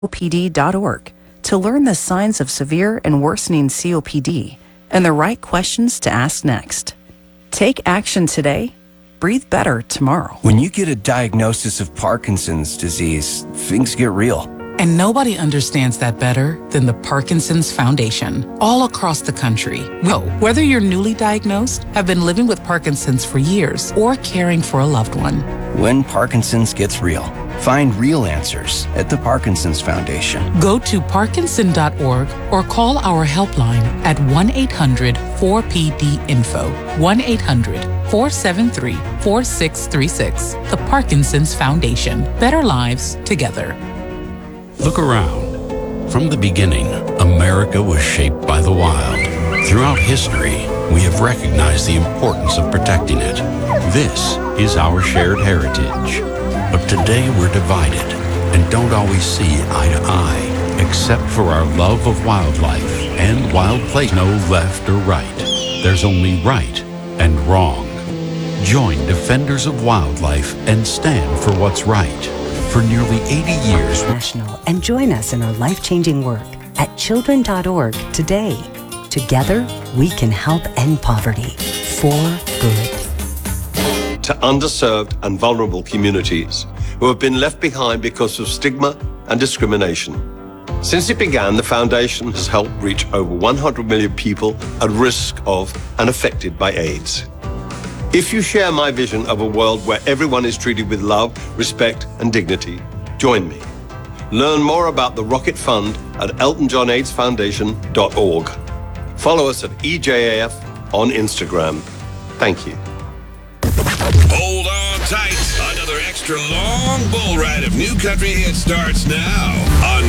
COPD.org to learn the signs of severe and worsening COPD and the right questions to ask next. Take action today. Breathe better tomorrow. When you get a diagnosis of Parkinson's disease, things get real. And nobody understands that better than the Parkinson's Foundation. All across the country. Whether you're newly diagnosed, have been living with Parkinson's for years, or caring for a loved one. When Parkinson's gets real, find real answers at the Parkinson's Foundation. Go to parkinson.org or call our helpline at 1-800-4PD-INFO. 1-800-473-4636. The Parkinson's Foundation. Better lives together. Look around. From the beginning, America was shaped by the wild. Throughout history, we have recognized the importance of protecting it. This is our shared heritage. But today we're divided and don't always see eye to eye, except for our love of wildlife and wild place. No left or right. There's only right and wrong. Join Defenders of Wildlife and stand for what's right. For nearly 80 years. National, and join us in our life-changing work at children.org today. Together, we can help end poverty for good. To underserved and vulnerable communities who have been left behind because of stigma and discrimination. Since it began, the Foundation has helped reach over 100 million people at risk of and affected by AIDS. If you share my vision of a world where everyone is treated with love, respect, and dignity, join me. Learn more about the Rocket Fund at eltonjohnaidsfoundation.org. Follow us at EJAF on Instagram. Thank you. Hold on tight. Another extra long bull ride of new country hits starts now on